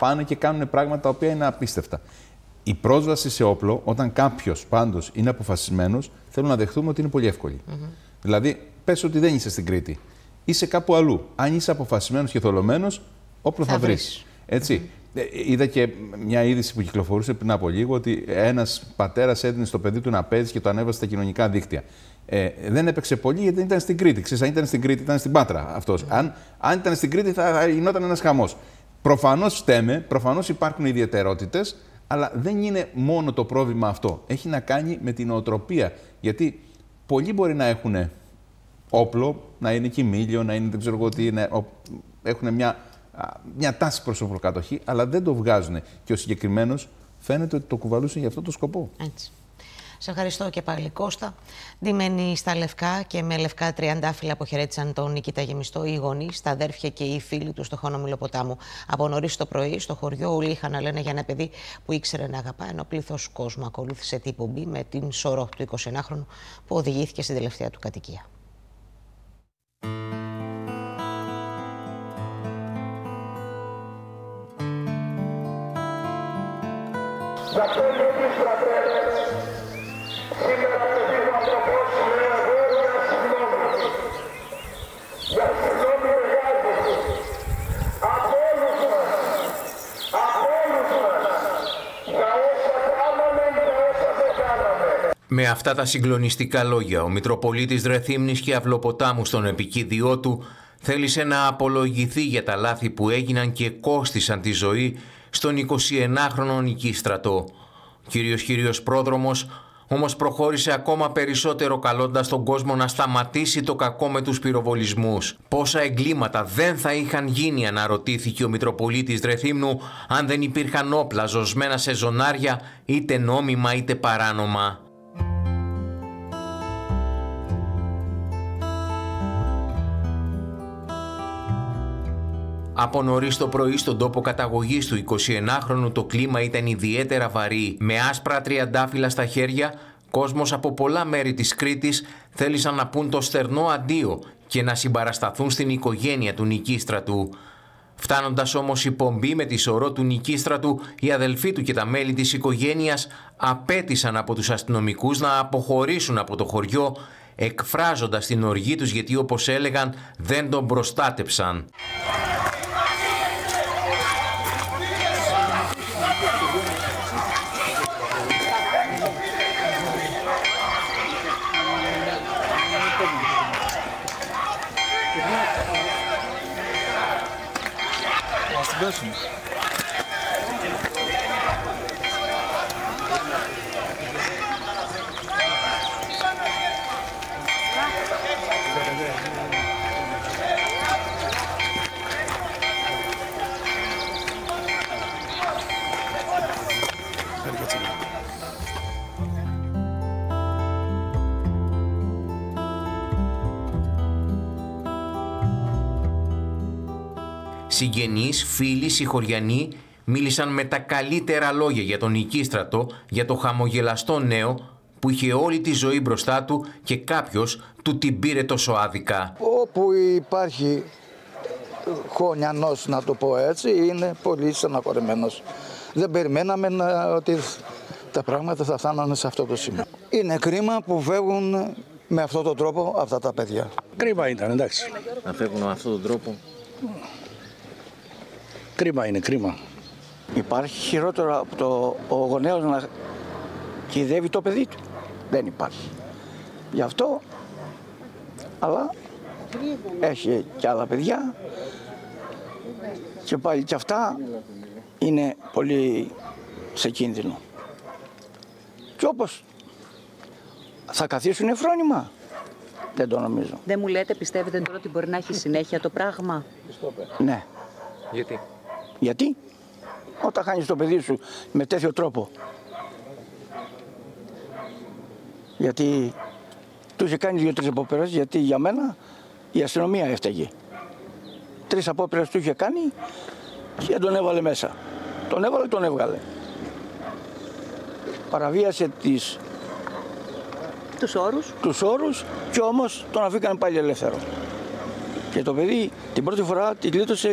πάνε και κάνουν πράγματα τα οποία είναι απίστευτα. Η πρόσβαση σε όπλο, όταν κάποιος πάντως είναι αποφασισμένος, θέλω να δεχτούμε ότι είναι πολύ εύκολη. Δηλαδή, πες ότι δεν είσαι στην Κρήτη. Είσαι κάπου αλλού. Αν είσαι αποφασισμένος και θολωμένος, όπλο θα βρεις. Έτσι. Είδα και μια είδηση που κυκλοφορούσε πριν από λίγο ότι ένας πατέρας έδινε στο παιδί του να παίζει και το ανέβασε στα κοινωνικά δίκτυα. Δεν έπαιξε πολύ γιατί δεν ήταν στην Κρήτη. Ξέρεις, αν ήταν στην Κρήτη, ήταν στην Πάτρα αυτός. Αν ήταν στην Κρήτη, θα γινόταν ένας χαμός. Προφανώς φταίμε, προφανώς υπάρχουν ιδιαιτερότητες, αλλά δεν είναι μόνο το πρόβλημα αυτό. Έχει να κάνει με την νοοτροπία. Γιατί πολλοί μπορεί να έχουν όπλο, να είναι κοιμήλιο, να είναι δεν ξέρω εγώ τι, έχουν μια τάση προς οπλοκατοχή, αλλά δεν το βγάζουν. Και ο συγκεκριμένος φαίνεται ότι το κουβαλούσε για αυτό το σκοπό. Έτσι. Σε ευχαριστώ και πάλι, Κώστα. Ντυμένοι στα λευκά και με λευκά τριαντάφυλλα αποχαιρέτησαν τον Νικήτα Γεμιστό οι γονείς, τα αδέρφια και οι φίλοι του στο Χόνο Μηλοποτάμου. Από νωρίς το πρωί, στο χωριό, όλοι είχαν να λένε για ένα παιδί που ήξερε να αγαπά, ενώ πλήθος κόσμου ακολούθησε την εκπομπή με την σωρό του 21χρονου που οδηγήθηκε στην τελευταία του κατοικία. Σήμερα παιδί μου ανθρωπός λέω εγώ για συγγνώμη. Για συγγνώμη εργάζεται. Από όλους μας. Από όλους μας. Για όσα κάναμε και όσα δεν κάναμε. Με αυτά τα συγκλονιστικά λόγια, ο Μητροπολίτης Ρεθύμνης και Αυλοποτάμου στον επικίδιό του θέλησε να απολογηθεί για τα λάθη που έγιναν και κόστισαν τη ζωή στον 21χρονο Νικήστρατο. Κύριος πρόδρομος όμως προχώρησε ακόμα περισσότερο καλώντας τον κόσμο να σταματήσει το κακό με τους πυροβολισμούς. Πόσα εγκλήματα δεν θα είχαν γίνει, αναρωτήθηκε ο Μητροπολίτης Ρεθύμνου, αν δεν υπήρχαν όπλα ζωσμένα σε ζωνάρια, είτε νόμιμα είτε παράνομα. Από νωρίς το πρωί στον τόπο καταγωγής του 21χρονου το κλίμα ήταν ιδιαίτερα βαρύ. Με άσπρα τριαντάφυλλα στα χέρια, κόσμος από πολλά μέρη της Κρήτης θέλησαν να πούν το στερνό αντίο και να συμπαρασταθούν στην οικογένεια του Νικήστρατου. Φτάνοντας όμως η πομπή με τη σωρό του Νικήστρατου, οι αδελφοί του και τα μέλη της οικογένειας απέτησαν από τους αστυνομικούς να αποχωρήσουν από το χωριό, εκφράζοντας την οργή τους γιατί, όπως έλεγαν, δεν τον προστάτεψαν. Συγγενείς, φίλοι, συγχωριανοί μίλησαν με τα καλύτερα λόγια για τον Νικήστρατο, για το χαμογελαστό νέο που είχε όλη τη ζωή μπροστά του και κάποιος του την πήρε τόσο άδικα. Όπου υπάρχει χωνιανός, να το πω έτσι, είναι πολύ στεναχωρημένος. Δεν περιμέναμε ότι τα πράγματα θα φτάνανε σε αυτό το σημείο. Είναι κρίμα που φεύγουν με αυτόν τον τρόπο αυτά τα παιδιά. Κρίμα ήταν, εντάξει. Να φεύγουν με αυτόν τον τρόπο. Κρίμα είναι, κρίμα. Υπάρχει χειρότερο από το ο γονέος να κυδεύει το παιδί του. Δεν υπάρχει. Γι' αυτό, αλλά έχει και άλλα παιδιά και πάλι και αυτά είναι πολύ σε κίνδυνο. Και όπως θα καθίσουν φρόνημα, δεν το νομίζω. Δεν μου λέτε, πιστεύετε τώρα ότι μπορεί να έχει συνέχεια το πράγμα? Ναι. Γιατί? Γιατί όταν χάνεις το παιδί σου με τέτοιο τρόπο, γιατί του είχε κάνει 2-3 απόπειρες, γιατί για μένα η αστυνομία έφταιγε. 3 απόπειρες του είχε κάνει και τον έβαλε μέσα. Τον έβαλε, τον έβγαλε. Παραβίασε τους όρους και όμως τον αφήκανε πάλι ελεύθερο. Και το παιδί την πρώτη φορά τη γλίτωσε